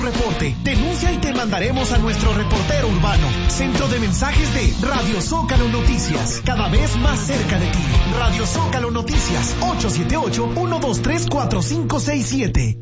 tu reporte. Denuncia y te mandaremos a nuestro reportero urbano. Centro de mensajes de Radio Zócalo Noticias. Cada vez más cerca de ti. Radio Zócalo Noticias. 878-123-4567.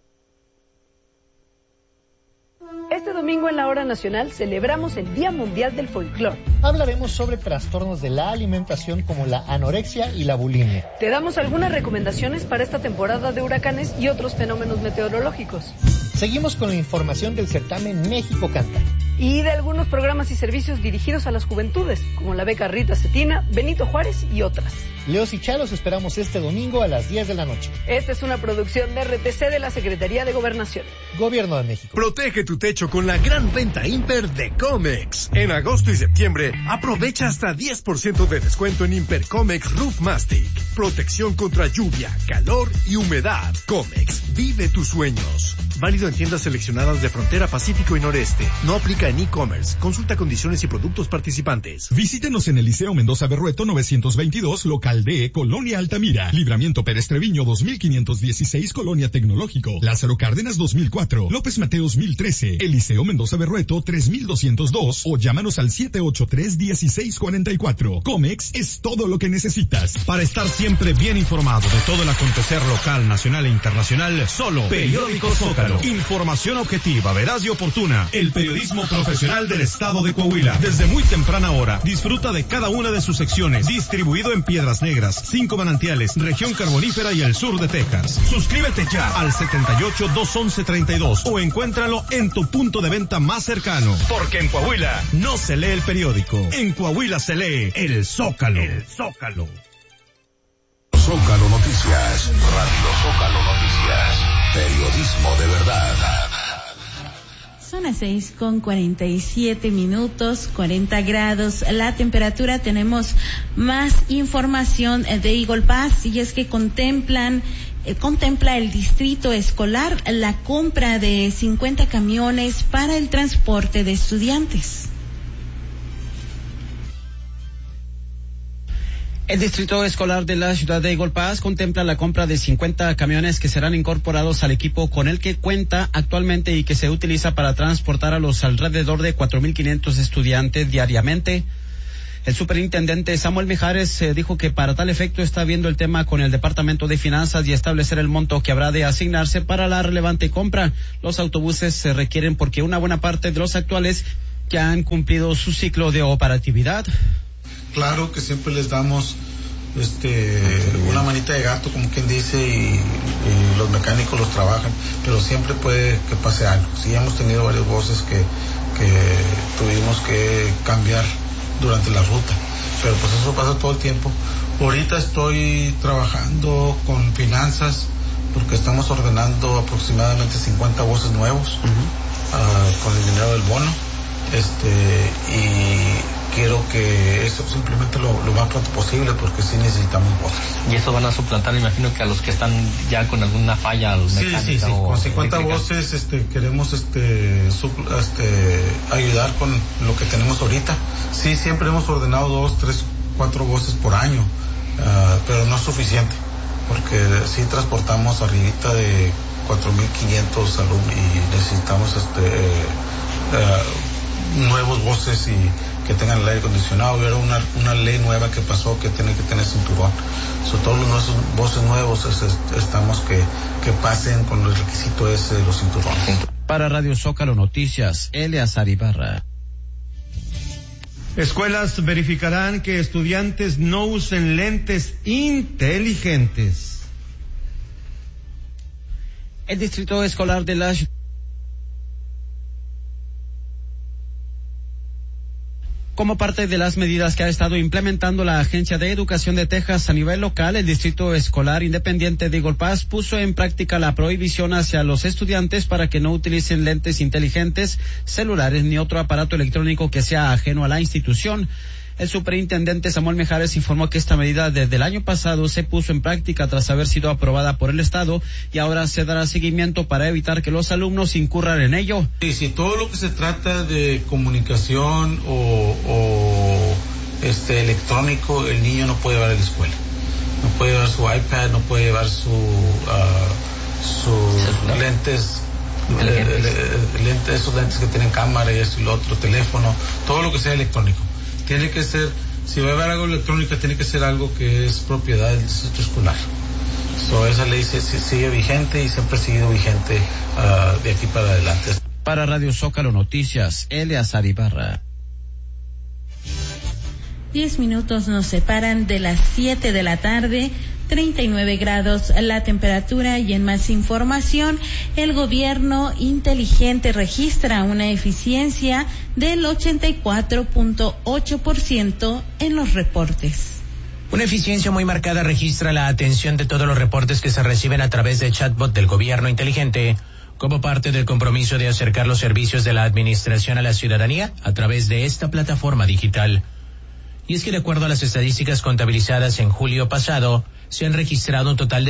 Este domingo en la Hora Nacional celebramos el Día Mundial del Folclor. Hablaremos sobre trastornos de la alimentación como la anorexia y la bulimia. Te damos algunas recomendaciones para esta temporada de huracanes y otros fenómenos meteorológicos. Seguimos con la información del certamen México Canta. Y de algunos programas y servicios dirigidos a las juventudes, como la beca Rita Cetina, Benito Juárez y otras. Leos y Chalos esperamos este domingo a las 10 de la noche. Esta es una producción de RTC de la Secretaría de Gobernación. Gobierno de México. Protege tu techo con la gran venta Imper de Comex. En agosto y septiembre, aprovecha hasta 10% de descuento en Imper Comex Roof Mastic. Protección contra lluvia, calor y humedad. Comex, vive tus sueños. Válido en tiendas seleccionadas de Frontera Pacífico y Noreste. No aplica en e-commerce. Consulta condiciones y productos participantes. Visítenos en el Liceo Mendoza Berrueto 922, local D, Colonia Altamira. Libramiento Pérez Treviño 2516, Colonia Tecnológico. Lázaro Cárdenas 2004. López Mateos 1013. El Liceo Mendoza Berrueto 3202. O llámanos al 783-1644. Comex es todo lo que necesitas. Para estar siempre bien informado de todo el acontecer local, nacional e internacional, solo Periódico Zócalo. Información objetiva, veraz y oportuna. El periodismo profesional del estado de Coahuila. Desde muy temprana hora, disfruta de cada una de sus secciones. Distribuido en Piedras Negras, 5 Manantiales, región carbonífera y el sur de Texas. Suscríbete ya al 78-211-32 o encuéntralo en tu punto de venta más cercano. Porque en Coahuila no se lee el periódico. En Coahuila se lee el Zócalo. El Zócalo. Zócalo Noticias. Radio Zócalo Noticias. Periodismo de verdad. Son las 6:47, 40 grados la temperatura. Tenemos más información de Eagle Pass, y es que contempla el distrito escolar la compra de 50 camiones para el transporte de estudiantes. El Distrito Escolar de la ciudad de Eagle Pass contempla la compra de 50 camiones que serán incorporados al equipo con el que cuenta actualmente y que se utiliza para transportar a los alrededor de 4,500 estudiantes diariamente. El superintendente Samuel Mijares dijo que para tal efecto está viendo el tema con el Departamento de Finanzas y establecer el monto que habrá de asignarse para la relevante compra. Los autobuses se requieren porque una buena parte de los actuales ya han cumplido su ciclo de operatividad. Claro que siempre les damos una manita de gato, como quien dice, y los mecánicos los trabajan, pero siempre puede que pase algo. Sí, hemos tenido varias voces que tuvimos que cambiar durante la ruta, pero pues eso pasa todo el tiempo. Ahorita estoy trabajando con finanzas porque estamos ordenando aproximadamente 50 voces nuevos con el dinero del bono, y quiero que eso simplemente lo más pronto posible, porque sí necesitamos voces. Y eso van a suplantar, me imagino, que a los que están ya con alguna falla, a los mecánicos. Sí, con 50 voces queremos ayudar con lo que tenemos ahorita. Sí, siempre hemos ordenado 2, 3, 4 voces por año, pero no es suficiente, porque sí transportamos arribita de 4,500 alumnos y necesitamos nuevos voces y que tengan el aire acondicionado. Hubiera una ley nueva que pasó que tiene que tener cinturón. Sobre todo los nuestros voces nuevos estamos que pasen con el requisito ese de los cinturones. Para Radio Zócalo Noticias, Eleazar Ibarra. Escuelas verificarán que estudiantes no usen lentes inteligentes. El Distrito Escolar de la Como parte de las medidas que ha estado implementando la Agencia de Educación de Texas a nivel local, el Distrito Escolar Independiente de Eagle Pass puso en práctica la prohibición hacia los estudiantes para que no utilicen lentes inteligentes, celulares ni otro aparato electrónico que sea ajeno a la institución. El superintendente Samuel Mijares informó que esta medida desde el año pasado se puso en práctica tras haber sido aprobada por el Estado y ahora se dará seguimiento para evitar que los alumnos incurran en ello. Sí, si todo lo que se trata de comunicación o electrónico, el niño no puede llevar a la escuela. No puede llevar su iPad, no puede llevar sus lentes esos lentes que tienen cámara y esto y lo otro, teléfono, todo lo que sea electrónico. Tiene que ser, si va a haber algo electrónico, tiene que ser algo que es propiedad del distrito escolar. Esa ley sigue vigente y siempre ha seguido vigente de aquí para adelante. Para Radio Zócalo Noticias, Eleazar Ibarra. 10 minutos nos separan de las 7 de la tarde, 39 grados la temperatura, y en más información, el gobierno inteligente registra una eficiencia del 84.8% en los reportes. Una eficiencia muy marcada registra la atención de todos los reportes que se reciben a través de chatbot del gobierno inteligente, como parte del compromiso de acercar los servicios de la administración a la ciudadanía a través de esta plataforma digital. Y es que de acuerdo a las estadísticas contabilizadas en julio pasado, se han registrado un total de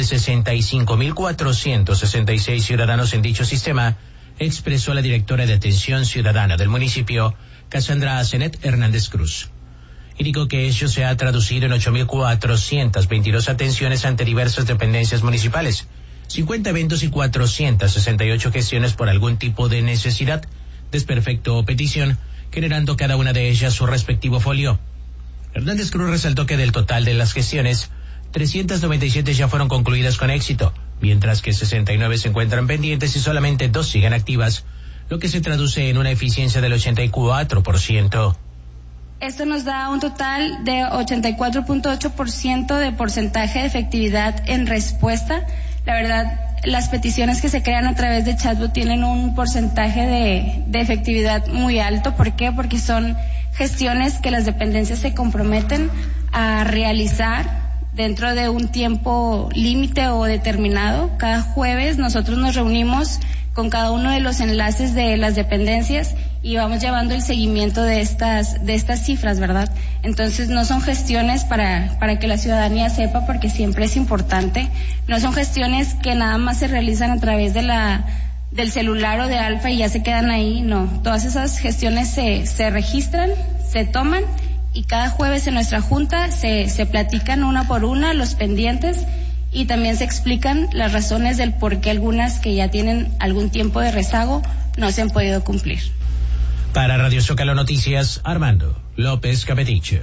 65.466 ciudadanos en dicho sistema, expresó la directora de Atención Ciudadana del municipio, Cassandra Asenet Hernández Cruz. Indicó que ello se ha traducido en 8.422 atenciones ante diversas dependencias municipales, 50 eventos y 468 gestiones por algún tipo de necesidad, desperfecto o petición, generando cada una de ellas su respectivo folio. Hernández Cruz resaltó que del total de las gestiones, 397 ya fueron concluidas con éxito, mientras que 69 se encuentran pendientes y solamente 2 siguen activas, lo que se traduce en una eficiencia del 84%. Esto nos da un total de 84.8% de porcentaje de efectividad en respuesta. La verdad, las peticiones que se crean a través de chatbot tienen un porcentaje de efectividad muy alto. ¿Por qué? Porque son gestiones que las dependencias se comprometen a realizar dentro de un tiempo límite o determinado. Cada jueves nosotros nos reunimos con cada uno de los enlaces de las dependencias y vamos llevando el seguimiento de estas cifras, ¿verdad? Entonces no son gestiones para que la ciudadanía sepa, porque siempre es importante. No son gestiones que nada más se realizan a través del celular o de Alfa y ya se quedan ahí. No, todas esas gestiones se registran, se toman y cada jueves en nuestra junta se platican una por una los pendientes y también se explican las razones del por qué algunas que ya tienen algún tiempo de rezago no se han podido cumplir. Para Radio Zócalo Noticias, Armando López Capeticho.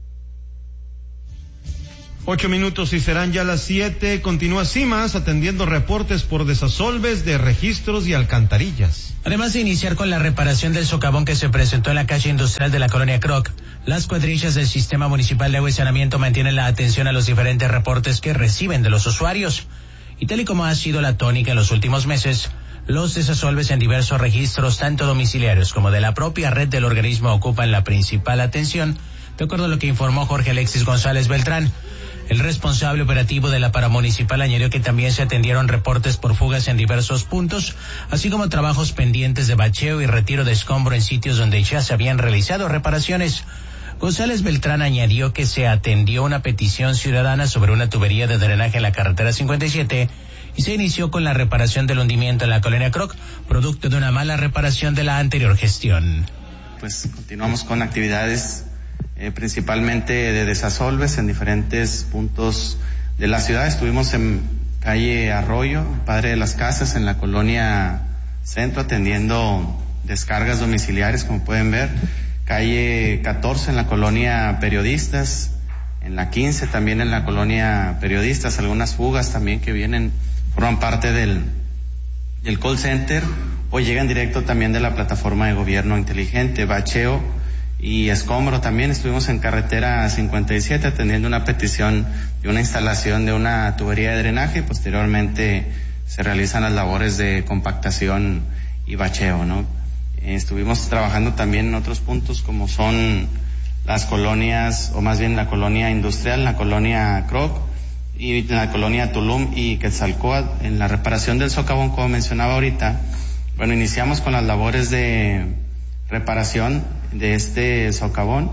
8 minutos y serán ya las 7. Continúa CIMAS atendiendo reportes por desasolves de registros y alcantarillas. Además de iniciar con la reparación del socavón que se presentó en la calle industrial de la colonia Croc, las cuadrillas del Sistema Municipal de Agua y Saneamiento mantienen la atención a los diferentes reportes que reciben de los usuarios. Y tal y como ha sido la tónica en los últimos meses, los desasolves en diversos registros, tanto domiciliarios como de la propia red del organismo, ocupan la principal atención, de acuerdo a lo que informó Jorge Alexis González Beltrán. El responsable operativo de la paramunicipal añadió que también se atendieron reportes por fugas en diversos puntos, así como trabajos pendientes de bacheo y retiro de escombro en sitios donde ya se habían realizado reparaciones. González Beltrán añadió que se atendió una petición ciudadana sobre una tubería de drenaje en la carretera 57 y se inició con la reparación del hundimiento en la colonia Croc, producto de una mala reparación de la anterior gestión. Pues continuamos con actividades principalmente de desasolves en diferentes puntos de la ciudad. Estuvimos en calle Arroyo, Padre de las Casas, en la colonia Centro, atendiendo descargas domiciliares, como pueden ver. Calle 14 en la colonia Periodistas, en la 15 también en la colonia Periodistas, algunas fugas también que forman parte del call center o llegan directo también de la plataforma de gobierno inteligente. Bacheo y escombro también. Estuvimos en carretera 57 atendiendo una petición de una instalación de una tubería de drenaje y posteriormente se realizan las labores de compactación y bacheo, ¿no? Estuvimos trabajando también en otros puntos como son las colonias, o más bien la colonia industrial, la colonia Croc y la colonia Tulum y Quetzalcóatl, en la reparación del socavón, como mencionaba ahorita. Bueno, iniciamos con las labores de reparación de este socavón.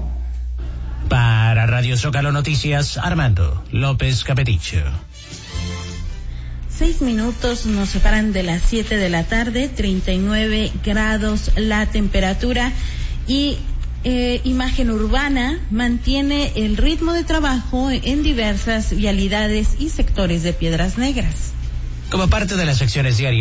Para Radio Zócalo Noticias, Armando López Capeticho. 6 minutos nos separan de las 7 de la tarde, 39 grados la temperatura y Imagen Urbana mantiene el ritmo de trabajo en diversas vialidades y sectores de Piedras Negras. Como parte de las acciones diarias,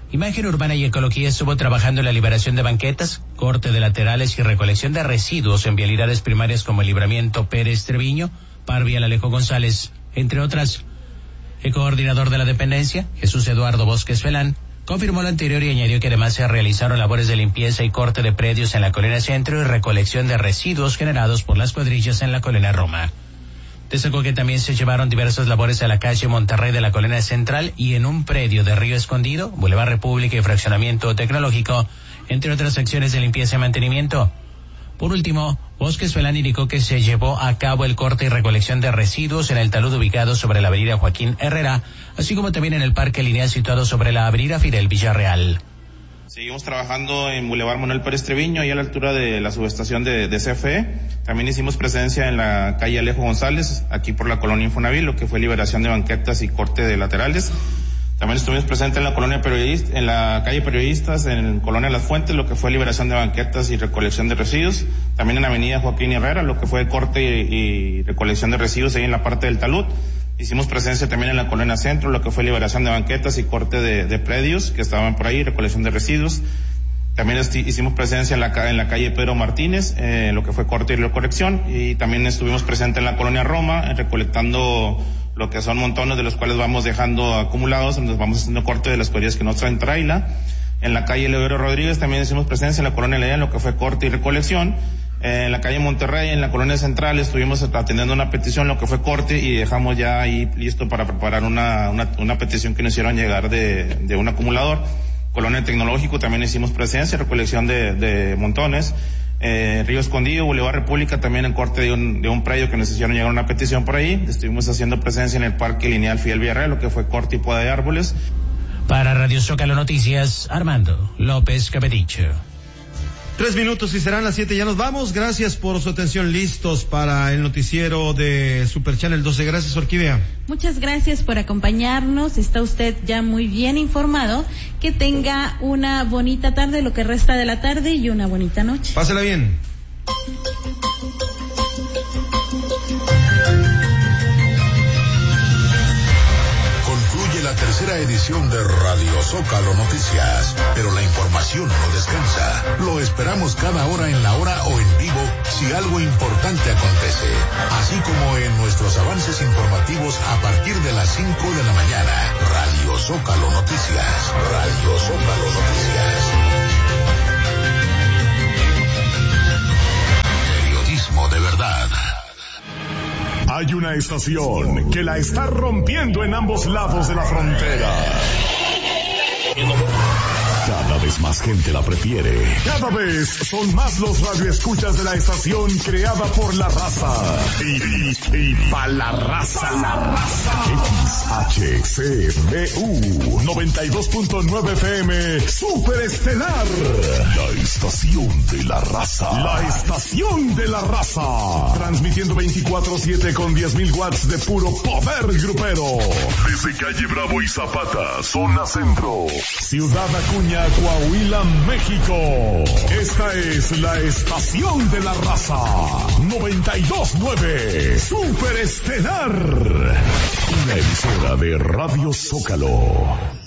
Imagen Urbana y Ecología estuvo trabajando en la liberación de banquetas, corte de laterales y recolección de residuos en vialidades primarias como el Libramiento Pérez Treviño, Parvial Alejo González, entre otras. El coordinador de la dependencia, Jesús Eduardo Bosques Felán, confirmó lo anterior y añadió que además se realizaron labores de limpieza y corte de predios en la Colonia Centro y recolección de residuos generados por las cuadrillas en la Colonia Roma. Destacó que también se llevaron diversas labores a la calle Monterrey de la Colonia Central y en un predio de Río Escondido, Boulevard República y Fraccionamiento Tecnológico, entre otras acciones de limpieza y mantenimiento. Por último, Bosques Felán indicó que se llevó a cabo el corte y recolección de residuos en el talud ubicado sobre la avenida Joaquín Herrera, así como también en el parque lineal situado sobre la avenida Fidel Villarreal. Seguimos trabajando en Boulevard Manuel Pérez Treviño, y a la altura de la subestación de CFE. También hicimos presencia en la calle Alejo González, aquí por la colonia Infonavit, lo que fue liberación de banquetas y corte de laterales. También estuvimos presentes en la colonia en la calle Periodistas, en colonia Las Fuentes, lo que fue liberación de banquetas y recolección de residuos. También en la avenida Joaquín Herrera, lo que fue corte y recolección de residuos ahí en la parte del talud. Hicimos presencia también en la colonia Centro, lo que fue liberación de banquetas y corte de predios que estaban por ahí, recolección de residuos. También hicimos presencia en la calle Pedro Martínez, lo que fue corte y recolección. Y también estuvimos presentes en la colonia Roma, recolectando lo que son montones de los cuales vamos dejando acumulados, donde vamos haciendo corte de las cuadrillas que no traen traila. En la calle Leodoro Rodríguez también hicimos presencia en la colonia León, lo que fue corte y recolección. En la calle Monterrey, en la colonia Central, estuvimos atendiendo una petición, lo que fue corte, y dejamos ya ahí listo para preparar una petición que nos hicieron llegar de un acumulador. Colonia Tecnológico también hicimos presencia, recolección de montones. Río Escondido, Boulevard República, también en corte de un predio que nos hicieron llegar una petición por ahí. Estuvimos haciendo presencia en el Parque Lineal Fidel Villarreal, lo que fue corte y poda de árboles. Para Radio Zócalo Noticias, Armando López Capedicho. 3 minutos y serán las 7, ya nos vamos. Gracias por su atención, listos para el noticiero de Super Channel 12. Gracias, Orquídea. Muchas gracias por acompañarnos, está usted ya muy bien informado. Que tenga una bonita tarde, lo que resta de la tarde, y una bonita noche. Pásela bien. La tercera edición de Radio Zócalo Noticias, pero la información no descansa. Lo esperamos cada hora en la hora o en vivo si algo importante acontece, así como en nuestros avances informativos a partir de las 5 de la mañana. Radio Zócalo Noticias. Radio Zócalo Noticias. Periodismo de verdad. Hay una estación que la está rompiendo en ambos lados de la frontera. Cada vez más gente la prefiere. Cada vez son más los radioescuchas de la estación creada por la raza. Y para la raza. XHCBU 92.9 FM Superestelar. La estación de la raza. La estación de la raza. Transmitiendo 24/7 con 10,000 watts de puro poder grupero. Desde calle Bravo y Zapata, zona centro. Ciudad Acuña, Coahuila, México. Esta es la estación de la raza. 92.9 Superestelar. Una emisora de Radio Zócalo.